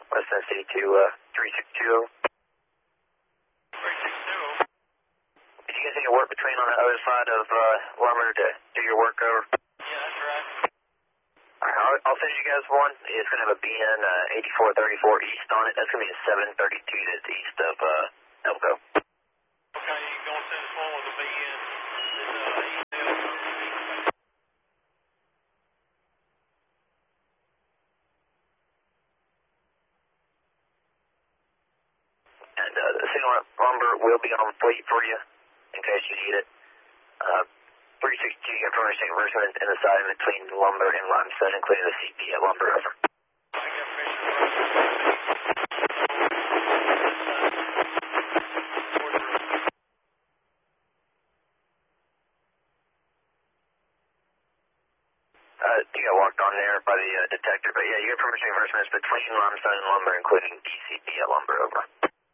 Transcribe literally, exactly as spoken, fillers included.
West Tennessee to uh, three six two. three six two. Did you guys need to work between on the other side of uh, Lumber to do your work over? Yeah, that's right. Alright, I'll, I'll send you guys one. It's going to have a B N uh, eighty-four thirty-four east on it. That's going to be a seven thirty-two that's east of uh, Elko. Okay, you're going to send us one with the B N. This, uh, email. And uh, the signal Lumber will be on fleet for you in case you need it. Uh, three six two, you got permission reimbursement in the side between Lumber and Limestone, including the C P at Lumber. Over. I got permission. Uh, you got walked on there by the uh, detector, but yeah, you got permission reimbursement between Limestone and Lumber, including D C P at Lumber. Over.